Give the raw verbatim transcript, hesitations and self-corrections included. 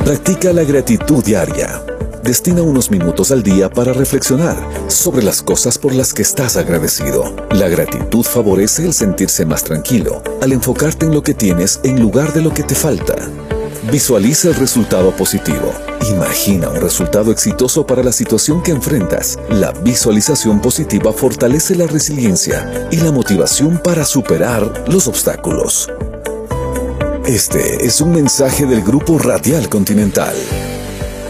Practica la gratitud diaria. Destina unos minutos al día para reflexionar sobre las cosas por las que estás agradecido. La gratitud favorece el sentirse más tranquilo al enfocarte en lo que tienes en lugar de lo que te falta. Visualiza el resultado positivo. Imagina un resultado exitoso para la situación que enfrentas. La visualización positiva fortalece la resiliencia y la motivación para superar los obstáculos. Este es un mensaje del Grupo Radial Continental.